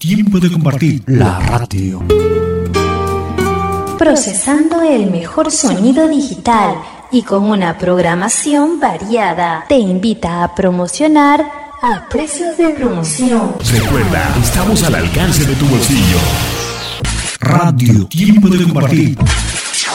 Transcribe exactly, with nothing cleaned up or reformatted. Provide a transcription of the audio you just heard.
Tiempo de compartir. La radio. Procesando el mejor sonido digital y con una programación variada. Te invita a promocionar a precios de promoción. Recuerda, estamos al alcance de tu bolsillo. Radio Tiempo de compartir.